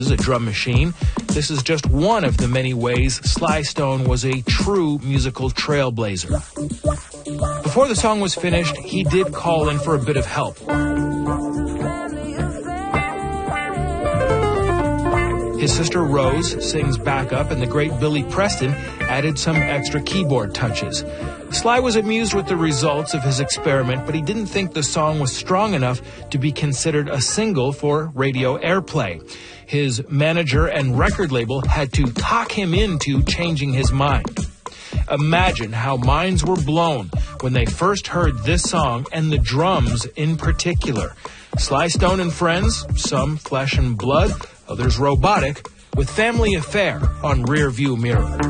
a drum machine. This is just one of the many ways Sly Stone was a true musical trailblazer. Before the song was finished, he did call in for a bit of help. His sister Rose sings backup, and the great Billy Preston added some extra keyboard touches. Sly was amused with the results of his experiment, but he didn't think the song was strong enough to be considered a single for radio airplay. His manager and record label had to talk him into changing his mind. Imagine how minds were blown when they first heard this song, and the drums in particular. Sly Stone and Friends, some flesh and blood, others robotic, with Family Affair on Rear View Mirror.